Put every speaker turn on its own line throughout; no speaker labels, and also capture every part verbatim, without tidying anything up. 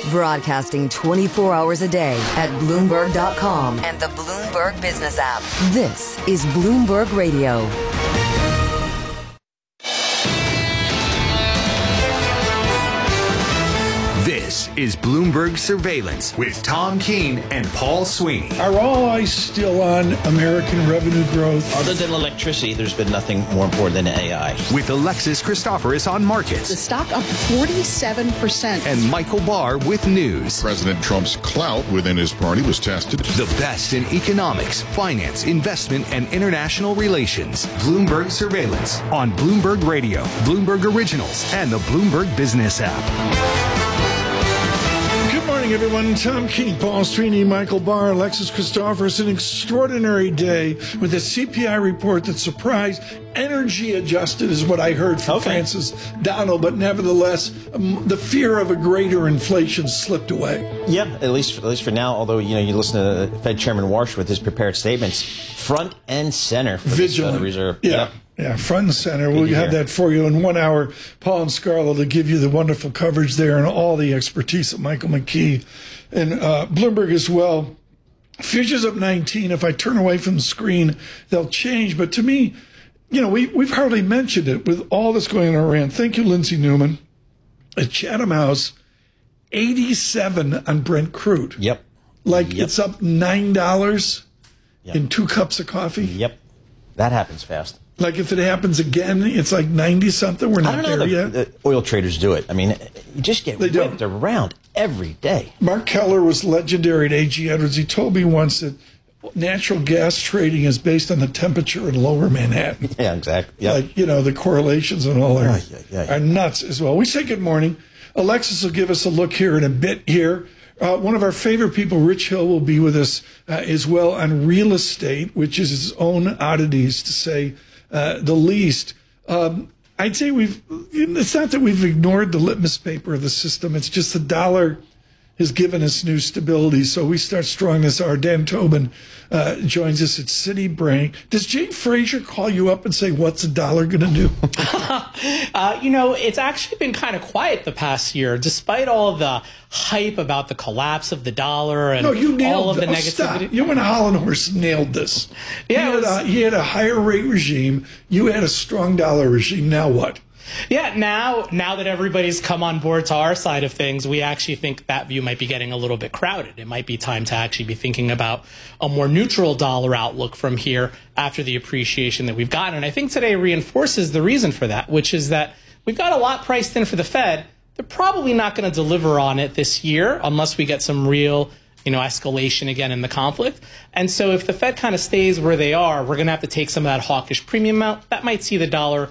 Broadcasting twenty-four hours a day at Bloomberg dot com and the Bloomberg Business app. This is Bloomberg Radio.
This is Bloomberg Surveillance with Tom Keene and Paul Sweeney.
Are all eyes still on American revenue growth?
Other than electricity, there's been nothing more important than A I.
With Alexis Christoforous on markets.
The stock up forty-seven percent.
And Michael Barr with news.
President Trump's clout within his party was tested.
The best in economics, finance, investment, and international relations. Bloomberg Surveillance on Bloomberg Radio, Bloomberg Originals, and the Bloomberg Business app.
Good morning, everyone. Tom Keene, Paul Sweeney, Michael Barr, Alexis Christoforous. An extraordinary day with a C P I report that surprised. Energy adjusted is what I heard from okay. Francis Donald, but nevertheless, um, the fear of a greater inflation slipped away.
Yeah, at least at least for now. Although you know, you listen to Fed Chairman Warsh with his prepared statements, front and center for the Federal Reserve.
Yeah.
Yep.
Yeah, front and center. We'll have that for you in one hour. Paul and Scarlett will give you the wonderful coverage there and all the expertise of Michael McKee and uh, Bloomberg as well. Futures up nineteen. If I turn away from the screen, they'll change. But to me, you know, we, we've hardly mentioned it with all that's going on in Iran. Thank you, Lindsay Newman. At Chatham House, eighty-seven on Brent crude.
Yep.
Like
yep.
it's up nine dollars
yep.
in two cups of coffee.
Yep. That happens fast.
Like if it happens again, it's like ninety something. We're not
I don't
there
know
yet.
The, the oil traders do it. I mean, you just get
they
whipped
don't.
around every day.
Mark Keller was legendary at A G Edwards. He told me once that natural gas trading is based on the temperature in lower Manhattan.
Yeah, exactly. Yep.
Like, you know, the correlations and all are,
yeah, yeah, yeah.
are nuts as well. We say good morning. Alexis will give us a look here in a bit here. Uh, one of our favorite people, Rich Hill, will be with us uh, as well on real estate, which is his own oddities, to say uh, the least. Um, I'd say we've, it's not that we've ignored the litmus paper of the system. It's just the dollar has given us new stability. So we start strong this hour. Dan Tobin uh, joins us at Citibank. Does Jane Fraser call you up and say, what's a dollar going to do?
uh, you know, it's actually been kind of quiet the past year, despite all of the hype about the collapse of the dollar and
no, you nailed
all of the
oh,
negativity.
Stop. You and Holland Horse nailed this.
Yeah,
he had,
was,
a, he had a higher rate regime. You had a strong dollar regime. Now what?
Yeah, now now that everybody's come on board to our side of things, we actually think that view might be getting a little bit crowded. It might be time to actually be thinking about a more neutral dollar outlook from here after the appreciation that we've gotten. And I think today reinforces the reason for that, which is that we've got a lot priced in for the Fed. They're probably not going to deliver on it this year unless we get some real, you know, escalation again in the conflict. And so if the Fed kind of stays where they are, we're going to have to take some of that hawkish premium out. That might see the dollar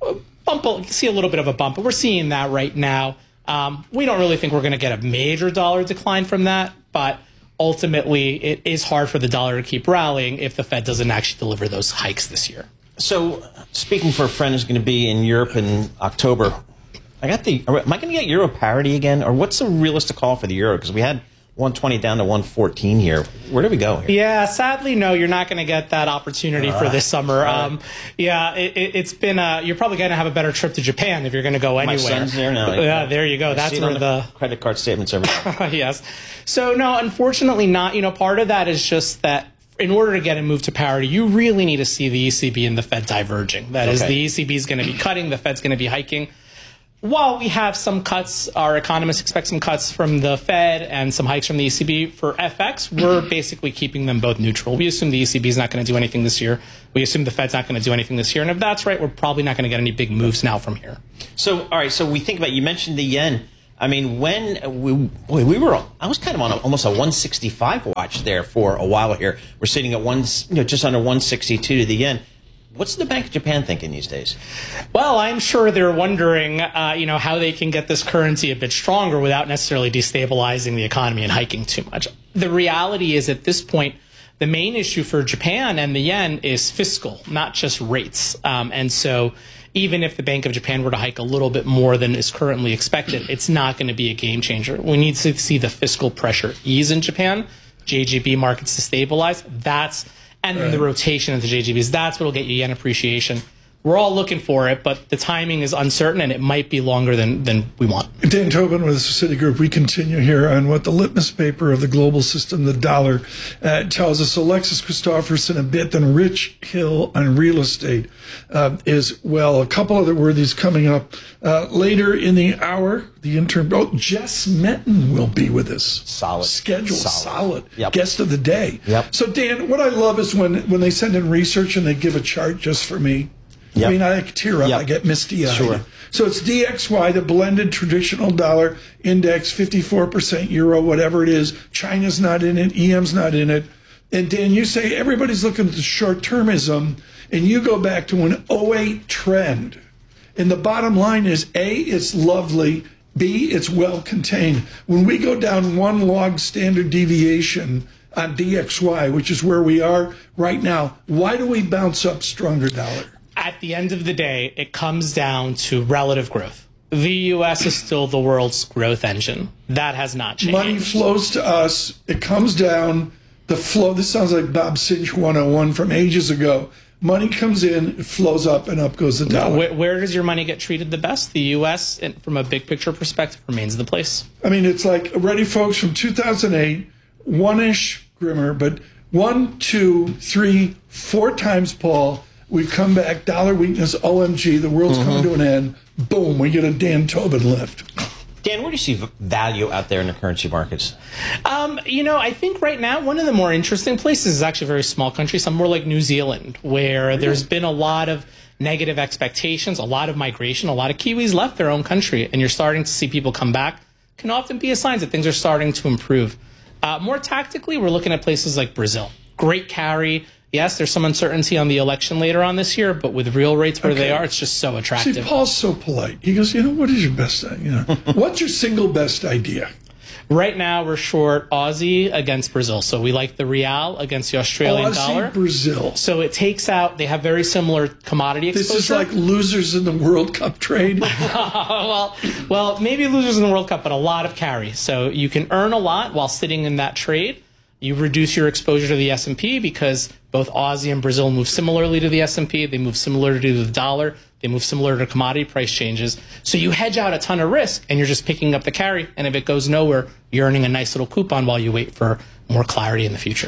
bump, see a little bit of a bump, but we're seeing that right now. Um, we don't really think we're going to get a major dollar decline from that, but ultimately it is hard for the dollar to keep rallying if the Fed doesn't actually deliver those hikes this year.
So, speaking for a friend who's going to be in Europe in October, I got the. Am I going to get euro parity again, or what's a realistic call for the euro? Because we had one twenty down to one fourteen here. Where do we go here?
Yeah, sadly, no, you're not going to get that opportunity uh, for this summer. Right. Um, yeah, it, it, it's been. Uh, you're probably going to have a better trip to Japan if you're going to go anywhere.
My son's there now.
Yeah, there you go.
I
That's where the,
the credit card statements every day.
Yes. So no, unfortunately, not. You know, part of that is just that. In order to get a move to parity, you really need to see the E C B and the Fed diverging. That okay. is, the E C B is going to be cutting, the Fed's going to be hiking. While we have some cuts, our economists expect some cuts from the Fed and some hikes from the E C B for F X, we're basically keeping them both neutral. We assume the E C B is not going to do anything this year. We assume the Fed's not going to do anything this year. And if that's right, we're probably not going to get any big moves now from here.
So, all right, so we think about, you mentioned the yen. I mean, when we boy, we were, I was kind of on a, almost a one sixty-five watch there for a while here. We're sitting at one, you know, just under one sixty-two to the yen. What's the Bank of Japan thinking these days?
Well, I'm sure they're wondering, uh, you know, how they can get this currency a bit stronger without necessarily destabilizing the economy and hiking too much. The reality is, at this point, the main issue for Japan and the yen is fiscal, not just rates. Um, and so even if the Bank of Japan were to hike a little bit more than is currently expected, it's not going to be a game changer. We need to see the fiscal pressure ease in Japan, J G B markets to stabilize. That's and then the rotation of the J G Bs. That's what will get you yen appreciation. we're all looking for it, but the timing is uncertain, and it might be longer than, than we want.
Dan Tobin with Citigroup. We continue here on what the litmus paper of the global system, the dollar, uh, tells us. Alexis Christopherson a bit, then Rich Hill on real estate uh, as well. A couple other worthies coming up uh, later in the hour. The intern, oh, Jess Menton will be with us.
Solid.
Schedule, solid. solid.
Yep.
Guest of the day.
Yep.
So, Dan, what I love is when, when they send in research and they give a chart just for me. Yep. I mean, I tear up. Yep. I get misty-eyed.
Sure.
So it's D X Y, the blended traditional dollar index, fifty-four percent euro, whatever it is. China's not in it. E M's not in it. And Dan, you say everybody's looking at the short-termism, and you go back to an oh eight trend. And the bottom line is, A, it's lovely. B, it's well contained. When we go down one log standard deviation on D X Y, which is where we are right now, why do we bounce up stronger dollar?
At the end of the day, it comes down to relative growth. The U S is still the world's growth engine. That has not changed.
Money flows to us. It comes down. The flow, this sounds like Bob Sinch one oh one from ages ago. Money comes in, it flows up, and up goes the dollar.
Where, where does your money get treated the best? The U S, from a big picture perspective, remains the place.
I mean, it's like, ready, folks, from two thousand eight, one-ish Grimmer, but one, two, three, four times Paul. We've come back, dollar weakness, O M G, the world's mm-hmm. coming to an end. Boom, we get a Dan Tobin lift.
Dan, where do you see value out there in the currency markets?
Um, you know, I think right now one of the more interesting places is actually a very small country, somewhere like New Zealand, where there's been a lot of negative expectations, a lot of migration, a lot of Kiwis left their own country, and you're starting to see people come back. Can often be a sign that things are starting to improve. Uh, more tactically, we're looking at places like Brazil. Great carry. Yes, there's some uncertainty on the election later on this year, but with real rates where okay. they are, it's just so attractive.
See, Paul's so polite. He goes, you know, what is your best, you know, what's your single best idea?
Right now, we're short Aussie against Brazil. So we like the real against the Australian
Aussie,
dollar.
Brazil.
So it takes out, they have very similar commodity exposure.
This is like losers in the World Cup trade.
well, well, maybe losers in the World Cup, but a lot of carry. So you can earn a lot while sitting in that trade. You reduce your exposure to the S and P because both Aussie and Brazil move similarly to the S and P. They move similar to the dollar. They move similar to commodity price changes. So you hedge out a ton of risk, and you're just picking up the carry. And if it goes nowhere, you're earning a nice little coupon while you wait for more clarity in the future.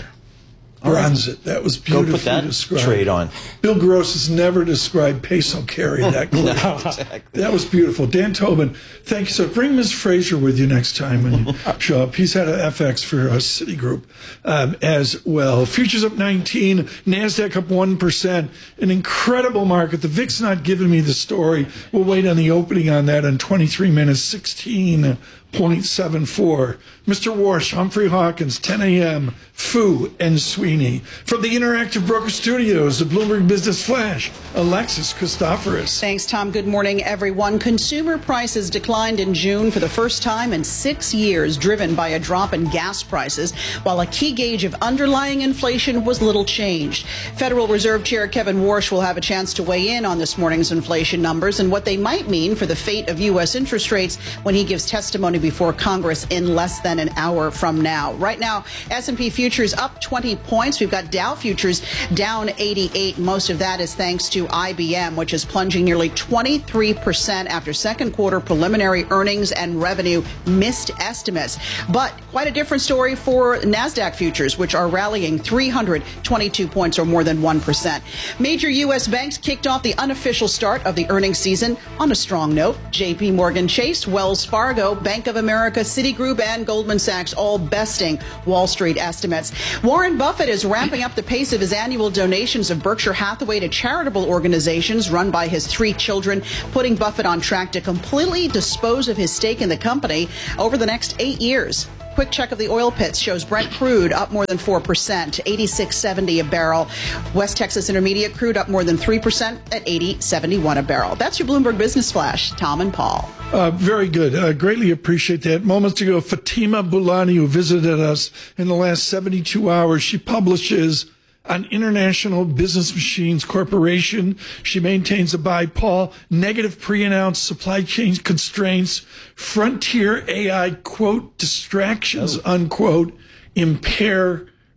Bronze it. That was beautifully
Go put that
described.
Trade on.
Bill Gross has never described peso carry that clearly.
No, exactly.
That was beautiful. Dan Tobin, thank you. So bring Miz Fraser with you next time when you show up. He's had an F X for uh, Citigroup um, as well. Futures up nineteen, NASDAQ up one percent. An incredible market. The V I X not giving me the story. We'll wait on the opening on that in twenty-three minutes, sixteen point seven four. Mister Warsh, Humphrey Hawkins, ten a.m., Fu and Sweeney. From the Interactive Broker Studios, the Bloomberg Business Flash, Alexis Christoforous.
Thanks, Tom. Good morning, everyone. Consumer prices declined in June for the first time in six years, driven by a drop in gas prices, while a key gauge of underlying inflation was little changed. Federal Reserve Chair Kevin Warsh will have a chance to weigh in on this morning's inflation numbers and what they might mean for the fate of U S interest rates when he gives testimony before Congress in less than an hour from now. Right now, S and P futures up twenty points. We've got Dow futures down eighty-eight. Most of that is thanks to I B M, which is plunging nearly twenty-three percent after second quarter preliminary earnings and revenue missed estimates. But quite a different story for NASDAQ futures, which are rallying three hundred twenty-two points or more than one percent. Major U S banks kicked off the unofficial start of the earnings season on a strong note. J P Morgan Chase, Wells Fargo, Bank of America, Citigroup, and Goldman Sachs all besting Wall Street estimates. Warren Buffett is ramping up the pace of his annual donations of Berkshire Hathaway to charitable organizations run by his three children, putting Buffett on track to completely dispose of his stake in the company over the next eight years. Quick check of the oil pits shows Brent crude up more than four percent, eighty-six seventy a barrel. West Texas Intermediate crude up more than three percent at eighty seventy-one a barrel. That's your Bloomberg Business Flash. Tom and Paul.
Uh, very good. Uh, greatly appreciate that. Moments ago, Fatima Boulani, who visited us in the last seventy-two hours, she publishes on International Business Machines Corporation. She maintains a buy, Paul, negative pre-announced supply chain constraints, frontier A I, quote, distractions, oh. unquote, impair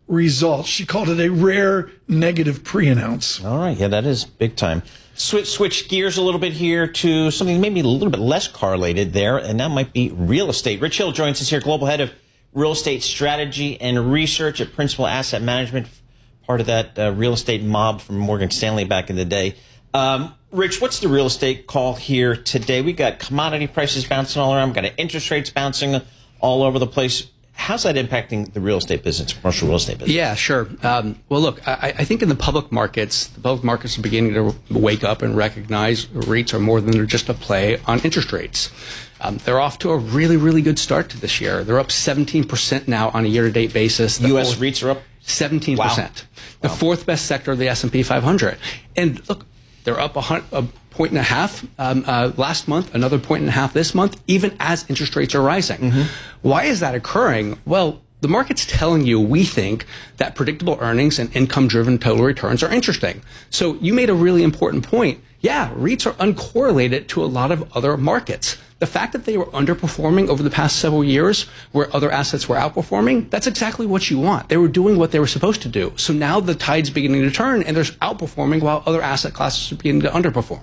results. She called it a rare negative pre-announce.
All right. Yeah, that is big time. Switch, switch gears a little bit here to something maybe a little bit less correlated there, and that might be real estate. Rich Hill joins us here, Global Head of Real Estate Strategy and Research at Principal Asset Management, part of that uh, real estate mob from Morgan Stanley back in the day. Um, Rich, what's the real estate call here today? We got commodity prices bouncing all around. We've got interest rates bouncing all over the place. How's that impacting the real estate business, commercial real estate business?
Yeah, sure. Um, well, look, I, I think in the public markets, the public markets are beginning to wake up and recognize REITs are more than just a play on interest rates. Um, they're off to a really, really good start to this year. They're up seventeen percent now on a year-to-date basis. The
U S fourth, REITs are up?
seventeen percent.
Wow.
The
Wow.
fourth best sector of the S and P five hundred. And look, they're up a, hun- a point and a half um, uh, last month, another point and a half this month, even as interest rates are rising. Mm-hmm. Why is that occurring? Well, the market's telling you we think that predictable earnings and income-driven total returns are interesting. So you made a really important point. Yeah, REITs are uncorrelated to a lot of other markets. The fact that they were underperforming over the past several years where other assets were outperforming, that's exactly what you want. They were doing what they were supposed to do. So now the tide's beginning to turn and they're outperforming while other asset classes are beginning to underperform.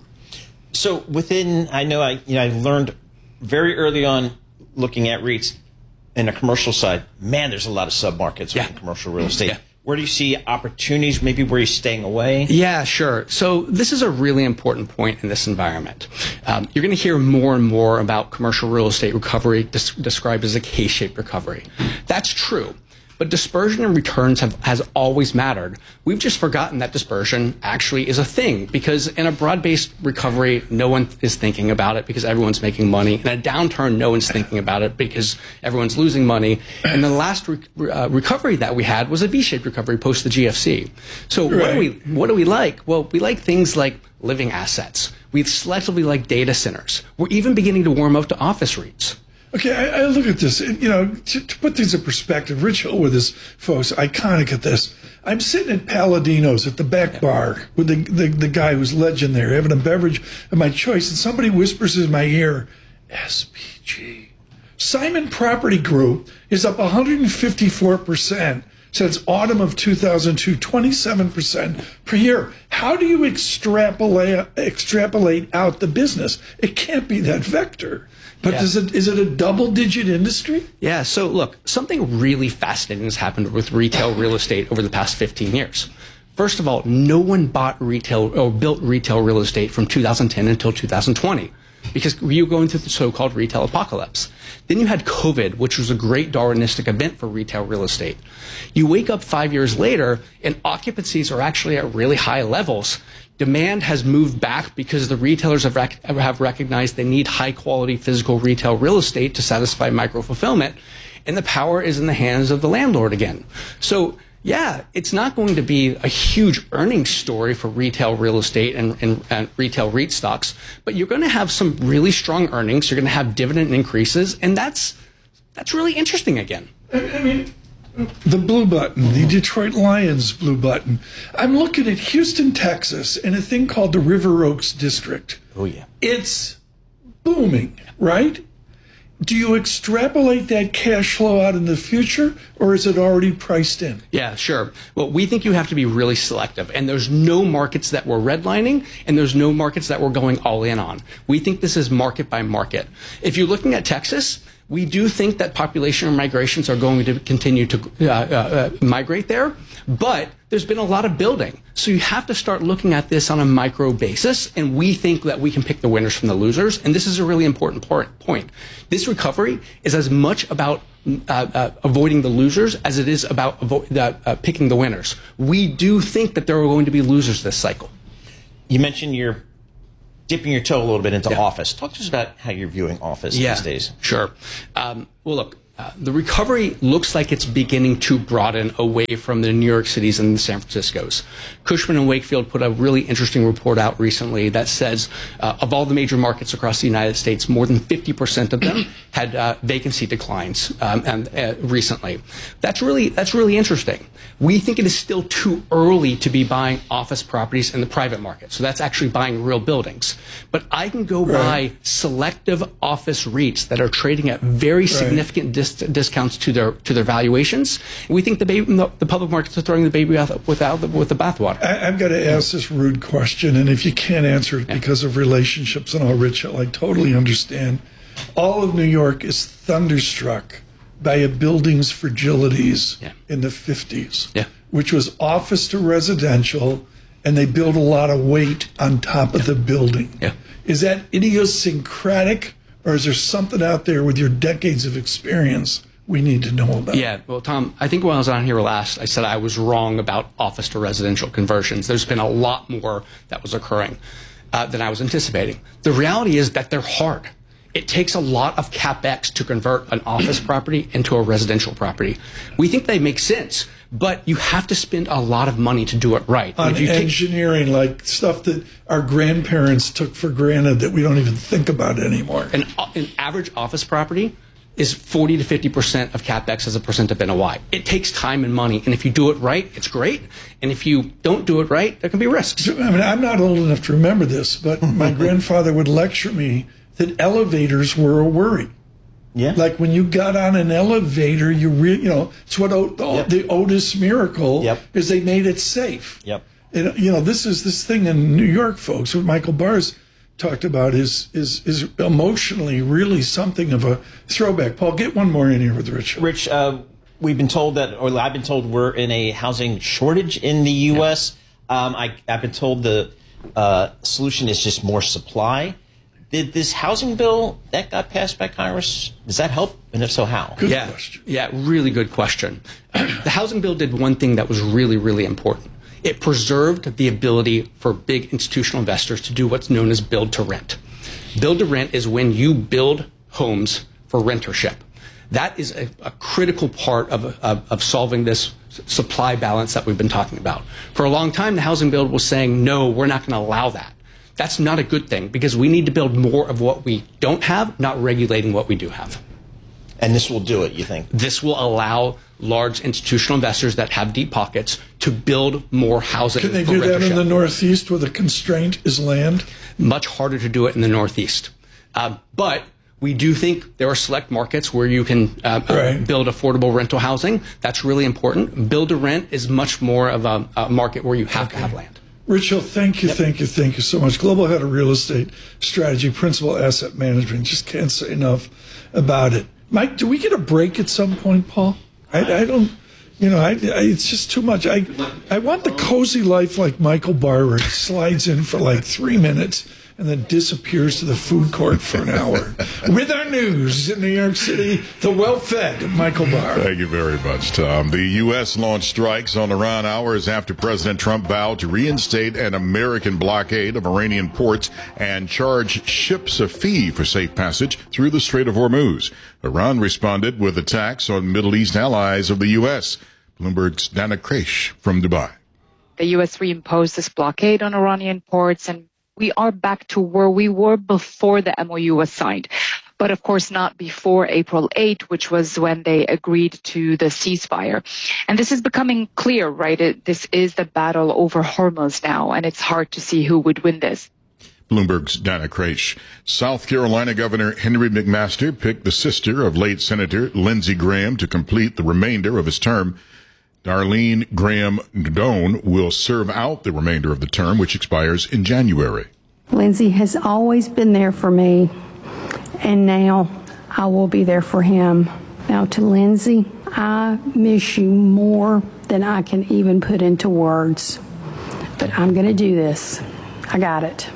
So within, I know I, you know, I learned very early on looking at REITs in the commercial side, man, there's a lot of sub-markets
Yeah.
within commercial real estate.
Yeah.
Where do you see opportunities, maybe where you're staying away?
Yeah, sure. So this is a really important point in this environment. Um, you're going to hear more and more about commercial real estate recovery des- described as a K-shaped recovery. That's true. But dispersion and returns have has always mattered. We've just forgotten that dispersion actually is a thing, because in a broad-based recovery, no one is thinking about it because everyone's making money. In a downturn, no one's thinking about it because everyone's losing money. And the last re- uh, recovery that we had was a V-shaped recovery post the G F C. So
Right.
what do we what do we like? Well, we like things like living assets. We selectively like data centers. We're even beginning to warm up to office REITs.
Okay, I, I look at this, and, you know, to, to put things in perspective, Rich Hill with his folks, iconic at this. I'm sitting at Palladino's at the back bar with the, the, the guy who's legend there, having a beverage of my choice, and somebody whispers in my ear, S P G. Simon Property Group is up one hundred fifty-four percent since autumn of two thousand two, twenty-seven percent per year. How do you extrapolate, extrapolate out the business? It can't be that vector. But
Yeah.
is it is it a double-digit industry?
Yeah, so look, something really fascinating has happened with retail real estate over the past fifteen years. First of all, no one bought retail or built retail real estate from two thousand ten until two thousand twenty because you were going through the so-called retail apocalypse. Then you had COVID, which was a great Darwinistic event for retail real estate. You wake up five years later and occupancies are actually at really high levels. Demand has moved back because the retailers have, rec- have recognized they need high-quality physical retail real estate to satisfy micro-fulfillment, and the power is in the hands of the landlord again. So, yeah, it's not going to be a huge earnings story for retail real estate and, and, and retail REIT stocks, but you're going to have some really strong earnings. You're going to have dividend increases, and that's that's really interesting again.
I, I mean, the blue button, the Detroit Lions blue button. I'm looking at Houston, Texas, and a thing called the River Oaks District.
Oh, yeah.
It's booming, right? Do you extrapolate that cash flow out in the future, or is it already priced in?
Yeah, sure. Well, we think you have to be really selective, and there's no markets that we're redlining, and there's no markets that we're going all in on. We think this is market by market. If you're looking at Texas, we do think that population migrations are going to continue to uh, uh, uh, migrate there, but there's been a lot of building. So you have to start looking at this on a micro basis, and we think that we can pick the winners from the losers, and this is a really important part, point. This recovery is as much about uh, uh, avoiding the losers as it is about avo- uh, uh, picking the winners. We do think that there are going to be losers this cycle.
You mentioned you're dipping your toe a little bit into
Yeah.
office. Talk to us about how you're viewing office
Yeah,
these days.
Sure. Um, well, look, uh, the recovery looks like it's beginning to broaden away from the New York Cities and the San Franciscos. Cushman and Wakefield put a really interesting report out recently that says uh, of all the major markets across the United States, more than fifty percent of them had uh, vacancy declines um, and uh, recently. That's really that's really interesting. We think it is still too early to be buying office properties in the private market. So that's actually buying real buildings. But I can go buy selective office REITs that are trading at very significant discounts dis- discounts to their to their valuations. We think the baby, the, the public markets are throwing the baby out without the, with the bathwater.
I, I've got to ask this rude question, and if you can't answer it
yeah.
because of relationships and all, Rich Hill, I totally understand. All of New York is thunderstruck by a building's fragilities yeah. in the fifties,
yeah.
which was office to residential, and they built a lot of weight on top of yeah. the building.
Yeah.
Is that idiosyncratic, or is there something out there with your decades of experience we need to know about?
Yeah, well, Tom, I think when I was on here last, I said I was wrong about office to residential conversions. There's been a lot more that was occurring uh, than I was anticipating. The reality is that they're hard. It takes a lot of CapEx to convert an office property into a residential property. We think they make sense, but you have to spend a lot of money to do it right.
On
if you
engineering,
take,
like stuff that our grandparents took for granted that we don't even think about anymore.
An, an average office property is forty to fifty percent of CapEx as a percent of N O I. It takes time and money, and if you do it right, it's great. And if you don't do it right, there can be risks.
I mean, I'm not old enough to remember this, but my grandfather would lecture me that elevators were a worry.
Yeah.
Like when you got on an elevator, you re- you know, it's what o- the,
yep.
the Otis miracle
yep.
is they made it safe.
Yep.
And, you know, this is this thing in New York, folks, what Michael Barr's talked about is is is emotionally really something of a throwback. Paul, get one more in here with Rich.
Rich, uh, we've been told that, or I've been told we're in a housing shortage in the U S. Yeah. Um, I, I've been told the uh, solution is just more supply. Did this housing bill that got passed by Congress, does that help? And if so, how?
Good
yeah,
question.
Yeah, really good question. The housing bill did one thing that was really, really important. It preserved the ability for big institutional investors to do what's known as build to rent. Build to rent is when you build homes for rentership. That is a, a critical part of, of, of solving this supply balance that we've been talking about. For a long time, the housing bill was saying, no, we're not going to allow that. That's not a good thing because we need to build more of what we don't have, not regulating what we do have.
And this will do it, you think?
This will allow large institutional investors that have deep pockets to build more housing.
Can they
for
do that
rentership.
in the Northeast where the constraint is land?
Much harder to do it in the Northeast. Uh, but we do think there are select markets where you can uh,
right.
uh, build affordable rental housing. That's really important. Build to rent is much more of a, a market where you have okay. to have land.
Rich Hill, thank you, yep. thank you, thank you so much. Global Head of Real Estate Strategy, Principal Asset Management. Just can't say enough about it. Mike, do we get a break at some point, Paul? I, I don't, you know, I, I, it's just too much. I, I want the cozy life like Michael Barr, where he slides in for like three minutes and then disappears to the food court for an hour. With our news in New York City, the well-fed Michael Barr.
Thank you very much, Tom. The U S launched strikes on Iran hours after President Trump vowed to reinstate an American blockade of Iranian ports and charge ships a fee for safe passage through the Strait of Hormuz. Iran responded with attacks on Middle East allies of the U S. Bloomberg's Dana Kresh from Dubai.
The U S reimposed this blockade on Iranian ports, and we are back to where we were before the M O U was signed. But of course not before April eighth, which was when they agreed to the ceasefire. And this is becoming clear, right? It, this is the battle over Hormuz now, and it's hard to see who would win this.
Bloomberg's Dana Kresh. South Carolina Governor Henry McMaster picked the sister of late Senator Lindsey Graham to complete the remainder of his term. Darlene Graham Doan will serve out the remainder of the term, which expires in January.
Lindsey has always been there for me, and now I will be there for him. Now to Lindsey, I miss you more than I can even put into words, but I'm going to do this. I got it.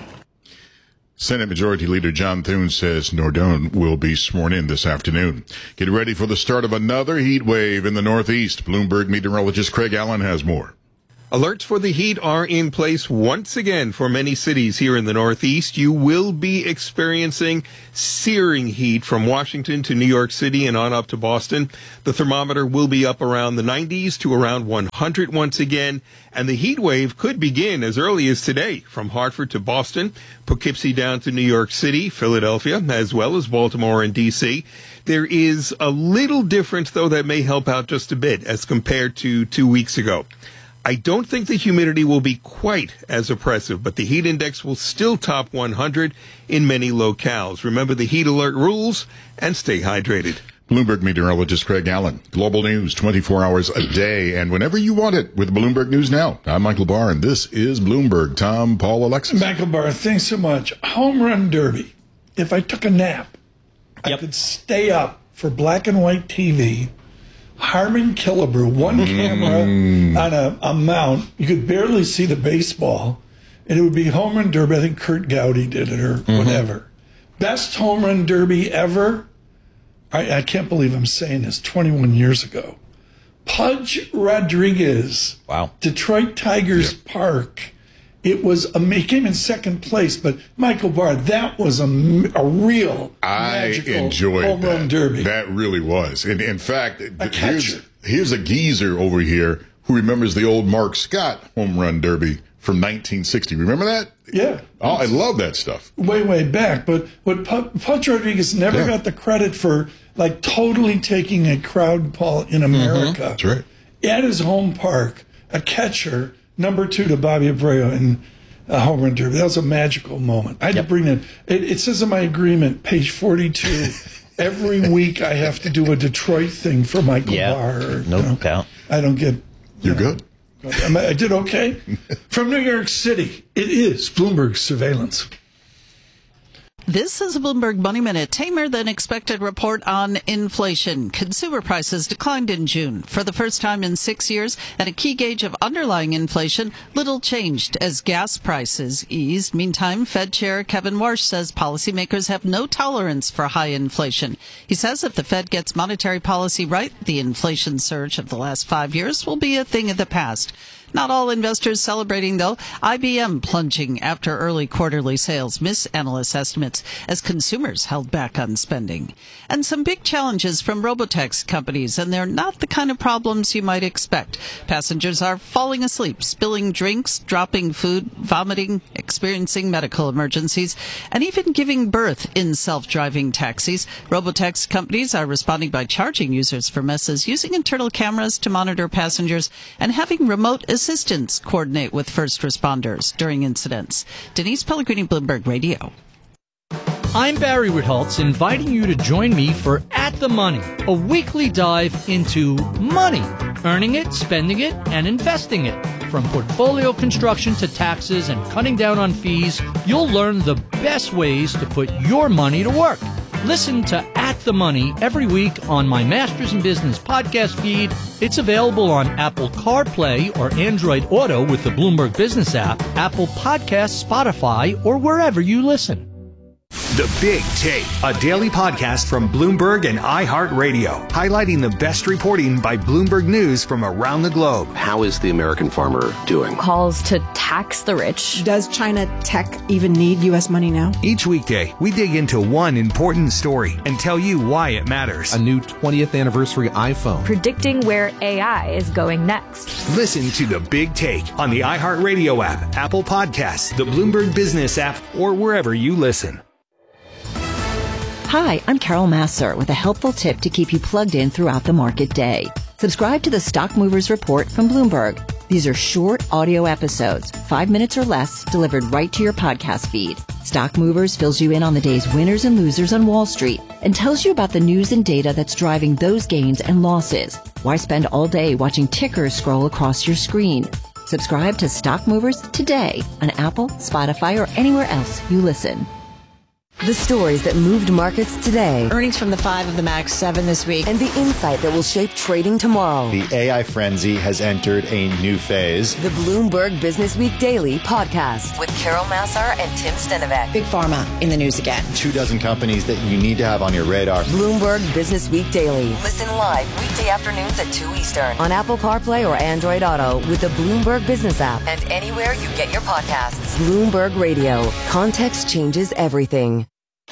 Senate Majority Leader John Thune says Nordone will be sworn in this afternoon. Get ready for the start of another heat wave in the Northeast. Bloomberg meteorologist Craig Allen has more.
Alerts for the heat are in place once again for many cities here in the Northeast. You will be experiencing searing heat from Washington to New York City and on up to Boston. The thermometer will be up around the nineties to around one hundred once again. And the heat wave could begin as early as today from Hartford to Boston, Poughkeepsie down to New York City, Philadelphia, as well as Baltimore and D C. There is a little difference, though, that may help out just a bit as compared to two weeks ago. I don't think the humidity will be quite as oppressive, but the heat index will still top one hundred in many locales. Remember the heat alert rules and stay hydrated.
Bloomberg meteorologist Craig Allen. Global news twenty-four hours a day and whenever you want it with Bloomberg News Now. I'm Michael Barr, and this is Bloomberg. Tom, Paul, Alexis.
Michael Barr, thanks so much. Home run derby. If I took a nap,
Yep.
I could stay up for black and white T V. Harmon Killebrew, one
Mm.
camera on a, a mount. You could barely see the baseball. And it would be home run derby. I think Kurt Gowdy did it or
Mm-hmm.
whatever. Best home run derby ever. I, I can't believe I'm saying this. twenty-one years ago. Pudge Rodriguez.
Wow.
Detroit Tigers
Yep.
Park. It was, a, he came in second place, but Michael Barr, that was a, a real
I
magical
enjoyed
home
that.
run derby.
That really was. And in fact, th- here's,
catcher.
here's a geezer over here who remembers the old Mark Scott home run derby from nineteen sixty. Remember that?
Yeah.
Oh, I love that stuff.
Way, way back. But what Pu- Pudge Rodriguez never
Yeah.
got the credit for, like, totally taking a crowd ball in America.
That's right.
At his home park, a catcher, number two to Bobby Abreu in a home run derby. That was a magical moment. I had
Yep.
to bring in, it, it says in my agreement, page forty-two, every week I have to do a Detroit thing for Michael
Yeah.
Barr. Or,
No
you know,
doubt.
I don't get.
You're good.
Am I I did okay. From New York City, it is Bloomberg Surveillance.
This is a Bloomberg Money Minute. Tamer than expected report on inflation. Consumer prices declined in June for the first time in six years, and a key gauge of underlying inflation, little changed as gas prices eased. Meantime, Fed Chair Kevin Warsh says policymakers have no tolerance for high inflation. He says if the Fed gets monetary policy right, the inflation surge of the last five years will be a thing of the past. Not all investors celebrating, though. I B M plunging after early quarterly sales miss analyst estimates as consumers held back on spending. And some big challenges from robotaxi companies, and they're not the kind of problems you might expect. Passengers are falling asleep, spilling drinks, dropping food, vomiting, experiencing medical emergencies, and even giving birth in self-driving taxis. Robotaxi companies are responding by charging users for messes, using internal cameras to monitor passengers, and having remote assistants coordinate with first responders during incidents. Denise Pellegrini, Bloomberg Radio.
I'm Barry Ritholtz, inviting you to join me for At the Money, a weekly dive into money, earning it, spending it, and investing it. From portfolio construction to taxes and cutting down on fees, you'll learn the best ways to put your money to work. Listen to At the Money every week on my Masters in Business podcast feed. It's available on Apple CarPlay or Android Auto with the Bloomberg Business app, Apple Podcasts, Spotify, or wherever you listen.
The Big Take, a daily podcast from Bloomberg and iHeartRadio, highlighting the best reporting by Bloomberg News from around the globe.
How is the American farmer doing?
Calls to tax the rich.
Does China tech even need U S money now?
Each weekday, we dig into one important story and tell you why it matters.
A new twentieth anniversary iPhone.
Predicting where A I is going next.
Listen to The Big Take on the iHeartRadio app, Apple Podcasts, the Bloomberg Business app, or wherever you listen.
Hi, I'm Carol Massar with a helpful tip to keep you plugged in throughout the market day. Subscribe to the Stock Movers Report from Bloomberg. These are short audio episodes, five minutes or less, delivered right to your podcast feed. Stock Movers fills you in on the day's winners and losers on Wall Street and tells you about the news and data that's driving those gains and losses. Why spend all day watching tickers scroll across your screen? Subscribe to Stock Movers today on Apple, Spotify, or anywhere else you listen.
The stories that moved markets today.
Earnings from the five of the Max seven this week.
And the insight that will shape trading tomorrow.
The A I frenzy has entered a new phase.
The Bloomberg Business Week Daily podcast with Carol Massar and Tim Stenovec.
Big Pharma in the news again.
Two dozen companies that you need to have on your radar.
Bloomberg Business Week Daily. Listen live weekday afternoons at two Eastern on Apple CarPlay or Android Auto with the Bloomberg Business app and anywhere you get your podcasts. Bloomberg Radio. Context changes everything.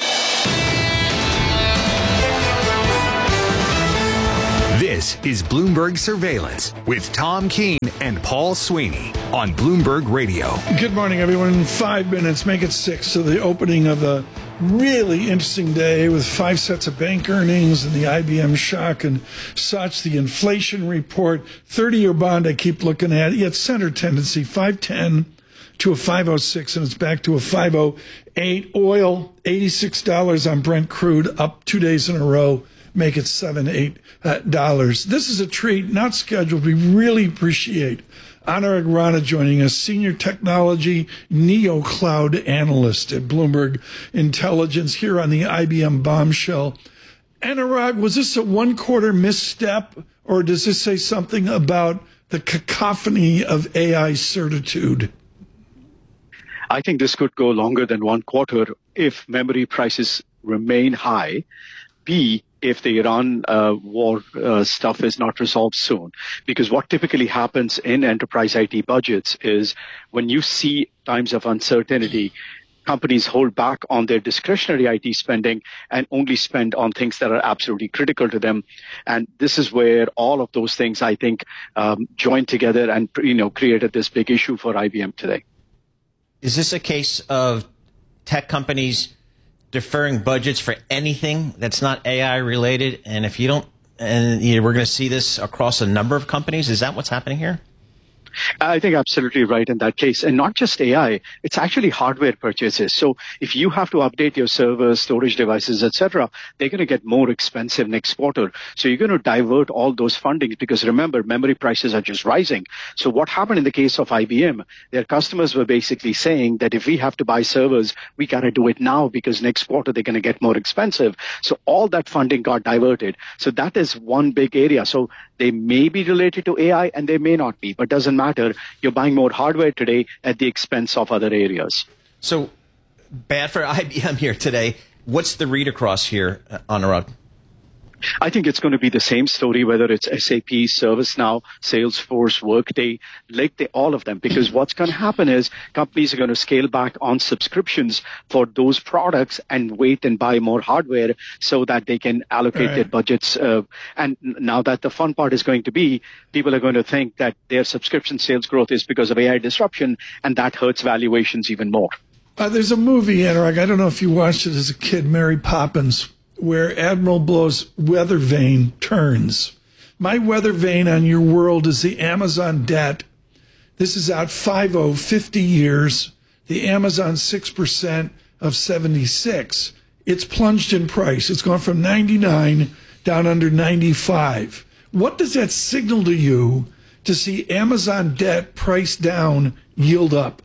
This is Bloomberg Surveillance with Tom Keene and Paul Sweeney on Bloomberg Radio.
Good morning, everyone. In five minutes, make it six to the opening of a really interesting day with five sets of bank earnings and the I B M shock and such. The inflation report, thirty-year bond I keep looking at. Yeah, it's center tendency, five ten to a five oh six, and it's back to a five oh eight. Oil, eighty-six dollars on Brent crude, up two days in a row. make it seven, eight uh, dollars. This is a treat, not scheduled. We really appreciate Anurag Rana joining us, Senior Technology NeoCloud Analyst at Bloomberg Intelligence here on the I B M Bombshell. Anurag, was this a one-quarter misstep, or does this say something about the cacophony of A I certitude?
I think this could go longer than one quarter if memory prices remain high. B, if the Iran uh, war uh, stuff is not resolved soon. Because what typically happens in enterprise I T budgets is when you see times of uncertainty, companies hold back on their discretionary I T spending and only spend on things that are absolutely critical to them. And this is where all of those things, I think, um, joined together and, you know, created this big issue for I B M today.
Is this a case of tech companies deferring budgets for anything that's not A I related? And if you don't, and you know, we're going to see this across a number of companies, is that what's happening here?
I think absolutely right in that case. And not just A I, it's actually hardware purchases. So if you have to update your servers, storage devices, et cetera, they're going to get more expensive next quarter. So you're going to divert all those fundings because remember, memory prices are just rising. So what happened in the case of I B M, their customers were basically saying that if we have to buy servers, we got to do it now because next quarter they're going to get more expensive. So all that funding got diverted. So that is one big area. So they may be related to A I and they may not be, but doesn't matter. You're buying more hardware today at the expense of other areas.
So bad for I B M here today. What's the read across here, Anurag?
I think it's going to be the same story, whether it's S A P, ServiceNow, Salesforce, Workday, like they, all of them, because what's going to happen is companies are going to scale back on subscriptions for those products and wait and buy more hardware so that they can allocate right. their budgets. Uh, and now that the fun part is going to be, people are going to think that their subscription sales growth is because of A I disruption, and that hurts valuations even more.
Uh, there's a movie, Anurag, I don't know if you watched it as a kid, Mary Poppins, where Admiral Blow's weather vane turns. My weather vane on your world is the Amazon debt. This is out five oh, fifty years. The Amazon six percent of seventy-six. It's plunged in price. It's gone from ninety-nine down under ninety-five. What does that signal to you to see Amazon debt priced down, yield up?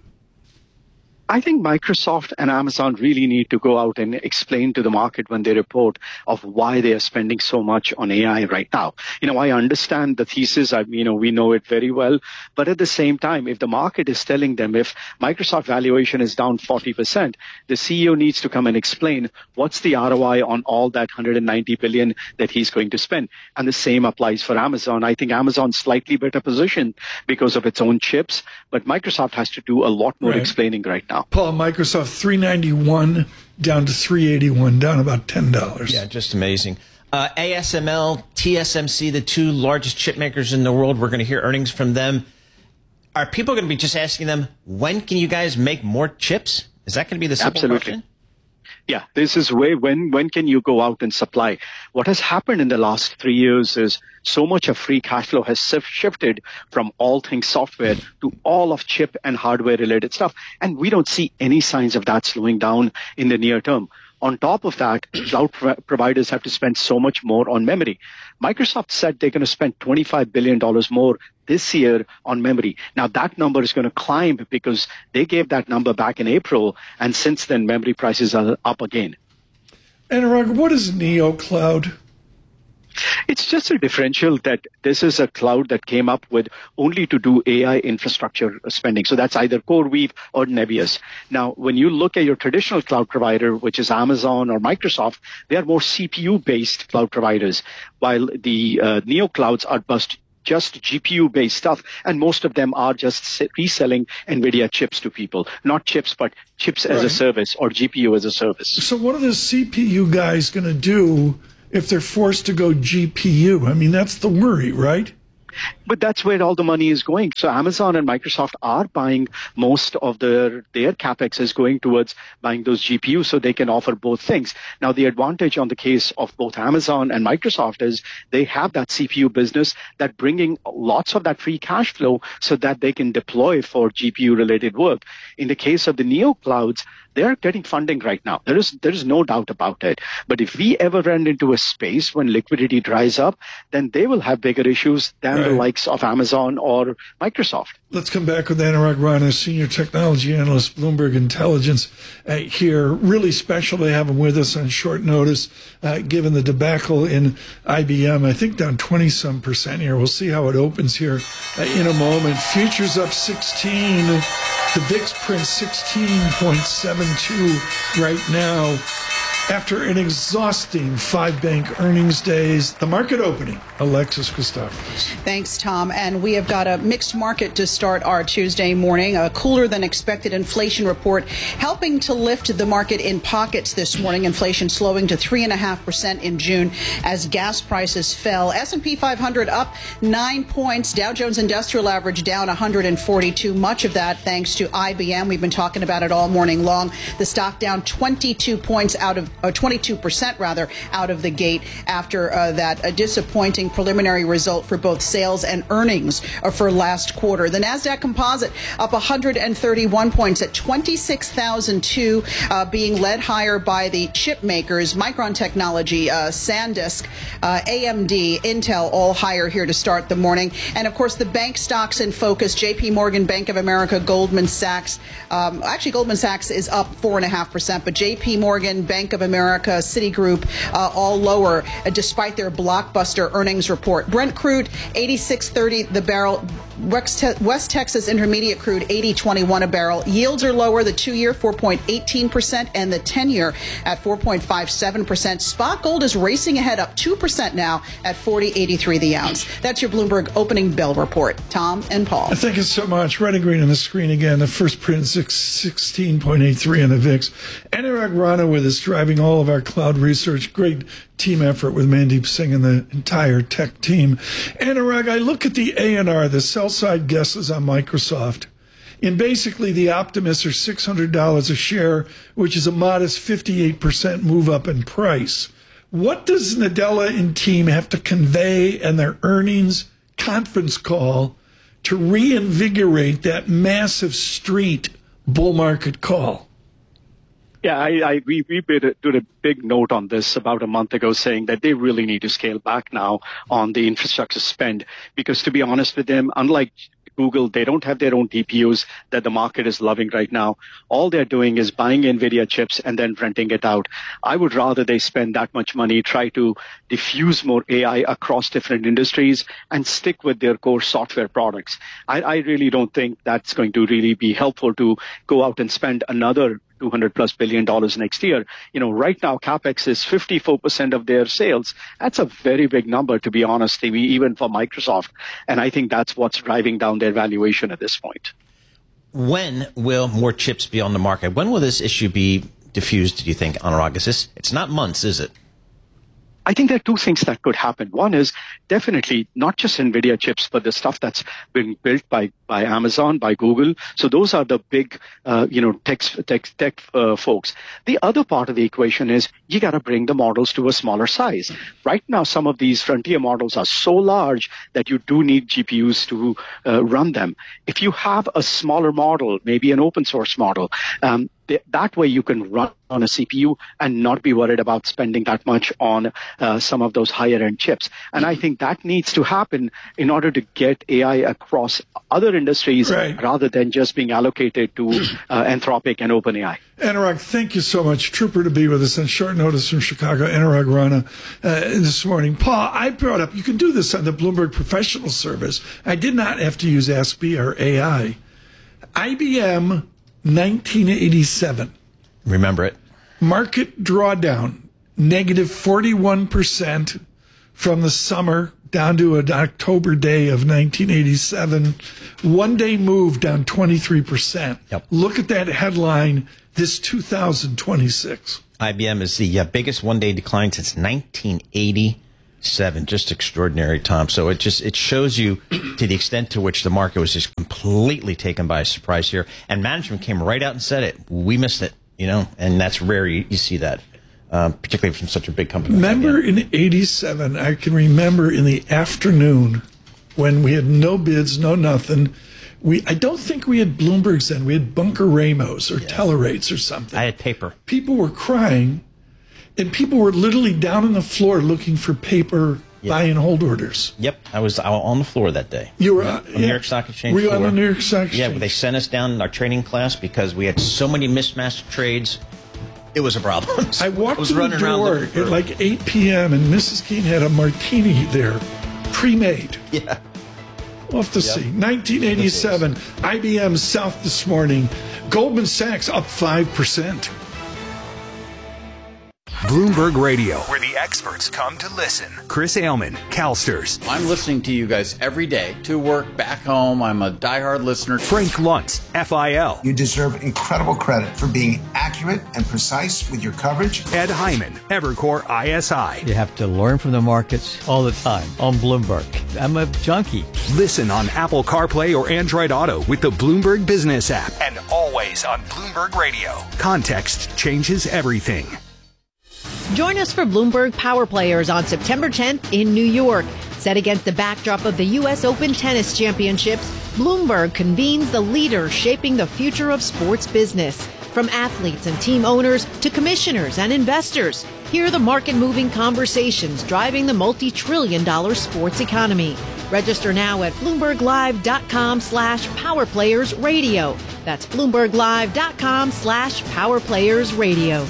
I think Microsoft and Amazon really need to go out and explain to the market when they report of why they are spending so much on A I right now. You know, I understand the thesis. I, you know, we know it very well. But at the same time, if the market is telling them if Microsoft valuation is down forty percent, the C E O needs to come and explain what's the R O I on all that one hundred ninety billion dollars that he's going to spend. And the same applies for Amazon. I think Amazon's slightly better positioned because of its own chips, but Microsoft has to do a lot more right. explaining right now.
Paul, Microsoft three ninety-one down to three eighty-one, down about ten dollars.
Yeah, just amazing. Uh, A S M L, T S M C, the two largest chip makers in the world, we're going to hear earnings from them. Are people going to be just asking them, when can you guys make more chips? Is that going to be the simple
Absolutely.
question?
Yeah, this is way when when can you go out and supply? What has happened in the last three years is so much of free cash flow has shifted from all things software to all of chip and hardware related stuff. And we don't see any signs of that slowing down in the near term. On top of that, cloud pro- providers have to spend so much more on memory. Microsoft said they're going to spend twenty-five billion dollars more this year on memory. Now, that number is going to climb because they gave that number back in April, and since then, memory prices are up again.
Anurag, what is NeoCloud?
It's just a differential that this is a cloud that came up with only to do A I infrastructure spending. So that's either CoreWeave or Nebius. Now, when you look at your traditional cloud provider, which is Amazon or Microsoft, they are more C P U-based cloud providers, while the uh, NeoClouds are bust just G P U-based stuff, and most of them are just reselling NVIDIA chips to people. Not chips, but chips right. as a service or G P U as a service.
So what are the C P U guys going to do if they're forced to go G P U? I mean, that's the worry, right?
But that's where all the money is going. So Amazon and Microsoft are buying most of their, their CapEx is going towards buying those G P Us so they can offer both things. Now, the advantage on the case of both Amazon and Microsoft is they have that C P U business that bringing lots of that free cash flow so that they can deploy for G P U related work. In the case of the NeoClouds, they're getting funding right now. There is there is no doubt about it. But if we ever run into a space when liquidity dries up, then they will have bigger issues than right. the likes of Amazon or Microsoft.
Let's come back with Anurag Rana, Senior Technology Analyst, Bloomberg Intelligence, uh, here. Really special to have him with us on short notice, uh, given the debacle in I B M. I think down twenty-some percent here. We'll see how it opens here uh, in a moment. Futures up sixteen. The V I X prints sixteen point seven two right now. After an exhausting five-bank earnings days, the market opening, Alexis Christoforous.
Thanks, Tom. And we have got a mixed market to start our Tuesday morning. A cooler than expected inflation report helping to lift the market in pockets this morning. Inflation slowing to three point five percent in June as gas prices fell. S and P five hundred up nine points. Dow Jones Industrial Average down one hundred forty-two. Much of that thanks to I B M. We've been talking about it all morning long. The stock down twenty-two points out of Uh, twenty-two percent rather out of the gate after uh, that a disappointing preliminary result for both sales and earnings uh, for last quarter. The Nasdaq Composite up one hundred thirty-one points at twenty-six thousand two, uh, being led higher by the chip makers, Micron Technology, uh, SanDisk, uh, A M D, Intel, all higher here to start the morning. And of course, the bank stocks in focus: J P Morgan, Bank of America, Goldman Sachs. Um, actually, Goldman Sachs is up four point five percent, but J P Morgan, Bank of America, Citigroup, uh, all lower uh, despite their blockbuster earnings report. Brent crude eighty-six thirty the barrel. West, Te- West Texas Intermediate crude eighty twenty-one a barrel. Yields are lower. The two-year four point one eight percent and the ten-year at four point five seven percent. Spot gold is racing ahead, up two percent now at forty eighty-three the ounce. That's your Bloomberg opening bell report. Tom and Paul.
Thank you so much. Red and green on the screen again. The first print sixteen point eight three on the V I X. Anurag Rana with us, driving all of our cloud research. Great team effort with Mandeep Singh and the entire tech team. Anurag, I look at the A N R, the sell-side guesses on Microsoft, and basically the optimists are six hundred dollars a share, which is a modest fifty-eight percent move up in price. What does Nadella and team have to convey in their earnings conference call to reinvigorate that massive street bull market call?
Yeah, I, I we, we did a, did a big note on this about a month ago, saying that they really need to scale back now on the infrastructure spend, because to be honest with them, unlike Google, they don't have their own T P Us that the market is loving right now. All they're doing is buying NVIDIA chips and then renting it out. I would rather they spend that much money, try to diffuse more A I across different industries and stick with their core software products. I, I really don't think that's going to really be helpful to go out and spend another two hundred plus billion dollars next year. You know, right now, CapEx is fifty-four percent of their sales. That's a very big number, to be honest, even for Microsoft. And I think that's what's driving down their valuation at this point.
When will more chips be on the market? When will this issue be diffused, do you think, Anurag? Is this, it's not months, is it?
I think there are two things that could happen. One is definitely not just NVIDIA chips, but the stuff that's been built by, by Amazon, by Google. So those are the big, uh, you know, tech, tech, tech uh, folks. The other part of the equation is you got to bring the models to a smaller size. Right now, some of these frontier models are so large that you do need G P Us to uh, run them. If you have a smaller model, maybe an open source model, um, that way you can run on a C P U and not be worried about spending that much on uh, some of those higher end chips. And I think that needs to happen in order to get A I across other industries, right, rather than just being allocated to uh, Anthropic and OpenAI.
Anurag, thank you so much. Trooper to be with us on short notice from Chicago, Anurag Rana, uh, this morning. Paul, I brought up, you can do this on the Bloomberg Professional Service. I did not have to use Ask B or A I. I B M nineteen eighty-seven.
Remember it.
Market drawdown, negative forty-one percent from the summer down to an October day of nineteen eighty-seven. One day move down twenty-three percent.
Yep.
Look at that headline, this two thousand twenty-six.
I B M is the uh, biggest one-day decline since nineteen eighty-seven. Just extraordinary, Tom. So it just it shows you to the extent to which the market was just completely taken by surprise here. And management came right out and said it. We missed it, you know, and that's rare. You, you see that, uh, particularly from such a big company.
Remember like in eighty-seven, I can remember in the afternoon when we had no bids, no nothing. We I don't think we had Bloomberg's then. We had Bunker Ramos or yes. Telerates or something.
I had paper.
People were crying, and people were literally down on the floor looking for paper yep. buy and hold orders.
Yep, I was on the floor that day.
You were
on
uh,
the
yeah.
New York Stock Exchange
Were you
floor.
on the New York Stock Exchange?
Yeah, they sent us down in our trading class because we had so many mismatched trades. It was a problem.
I walked
I was
to the
running
door
around
at like eight p.m. and Missus Keene had a martini there, pre-made.
Yeah.
We'll have to yep. see. nineteen eighty-seven, I B M South this morning. Goldman Sachs up five percent.
Bloomberg Radio, where the experts come to listen. Chris Ailman, CalSTRS.
I'm listening to you guys every day, to work, back home. I'm a diehard listener.
Frank Luntz, F I L.
You deserve incredible credit for being accurate and precise with your coverage.
Ed Hyman, Evercore I S I.
You have to learn from the markets all the time on Bloomberg. I'm a junkie.
Listen on Apple CarPlay or Android Auto with the Bloomberg Business app. And always on Bloomberg Radio. Context changes everything.
Join us for Bloomberg Power Players on September tenth in New York. Set against the backdrop of the U S Open Tennis Championships, Bloomberg convenes the leaders shaping the future of sports business. From athletes and team owners to commissioners and investors, hear the market-moving conversations driving the multi-trillion dollar sports economy. Register now at BloombergLive.com slash PowerPlayersRadio. That's BloombergLive.com slash PowerPlayersRadio.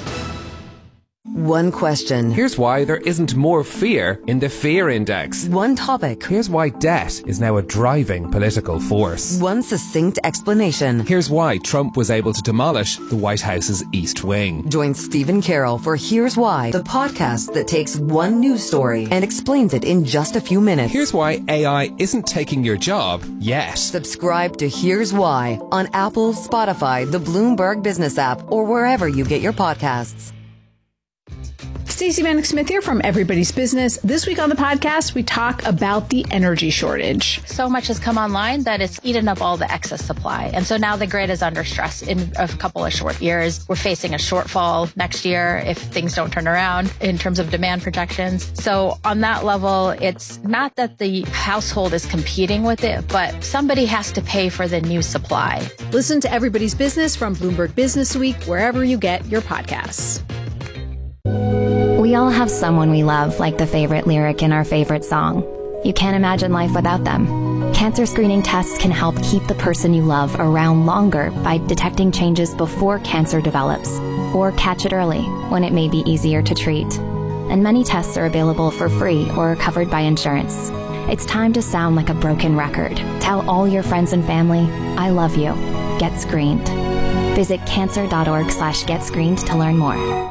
One question.
Here's why there isn't more fear in the fear index.
One topic.
Here's why debt is now a driving political force.
One succinct explanation.
Here's why Trump was able to demolish the White House's East Wing.
Join Stephen Carroll for Here's Why, the podcast that takes one news story and explains it in just a few minutes.
Here's why A I isn't taking your job yet.
Subscribe to Here's Why on Apple, Spotify, the Bloomberg Business app, or wherever you get your podcasts.
Stacey Vanek Smith here from Everybody's Business. This week on the podcast, we talk about the energy shortage.
So much has come online that it's eaten up all the excess supply. And so now the grid is under stress in a couple of short years. We're facing a shortfall next year if things don't turn around in terms of demand projections. So on that level, it's not that the household is competing with it, but somebody has to pay for the new supply.
Listen to Everybody's Business from Bloomberg Business Week, wherever you get your podcasts.
We all have someone we love, like the favorite lyric in our favorite song. You can't imagine life without them. Cancer screening tests can help keep the person you love around longer by detecting changes before cancer develops, or catch it early when it may be easier to treat. And many tests are available for free or are covered by insurance. It's time to sound like a broken record. Tell all your friends and family, I love you. Get screened. Visit cancer.org slash get screened to learn more.